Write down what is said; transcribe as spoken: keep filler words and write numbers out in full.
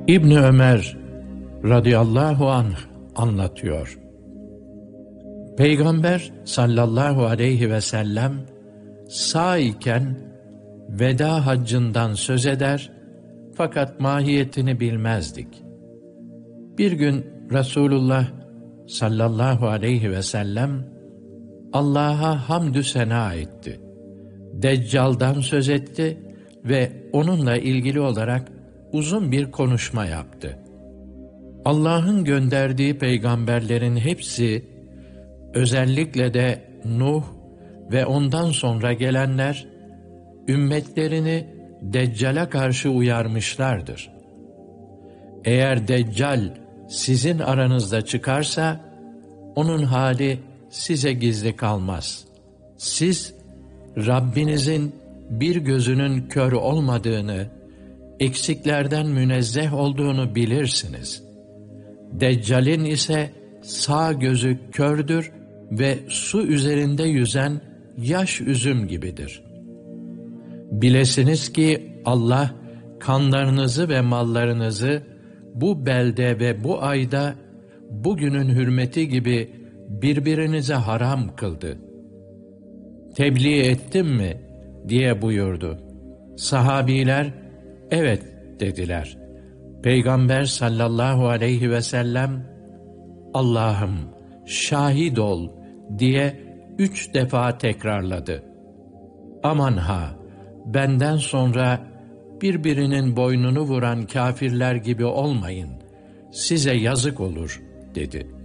İbni Ömer radıyallahu anh anlatıyor. Peygamber sallallahu aleyhi ve sellem sağ iken veda haccından söz eder fakat mahiyetini bilmezdik. Bir gün Resulullah sallallahu aleyhi ve sellem Allah'a hamdü sena etti. Deccal'dan söz etti ve onunla ilgili olarak uzun bir konuşma yaptı. Allah'ın gönderdiği peygamberlerin hepsi, özellikle de Nuh ve ondan sonra gelenler, ümmetlerini Deccal'a karşı uyarmışlardır. Eğer Deccal sizin aranızda çıkarsa, onun hali size gizli kalmaz. Siz, Rabbinizin bir gözünün kör olmadığını, eksiklerden münezzeh olduğunu bilirsiniz. Deccal'in ise sağ gözü kördür ve su üzerinde yüzen yaş üzüm gibidir. Bilesiniz ki Allah kanlarınızı ve mallarınızı bu belde ve bu ayda bugünün hürmeti gibi birbirinize haram kıldı. Tebliğ ettim mi diye buyurdu. Sahabiler evet dediler. Peygamber sallallahu aleyhi ve sellem Allah'ım şahit ol diye üç defa tekrarladı. Aman ha, benden sonra birbirinin boynunu vuran kâfirler gibi olmayın, size yazık olur dedi.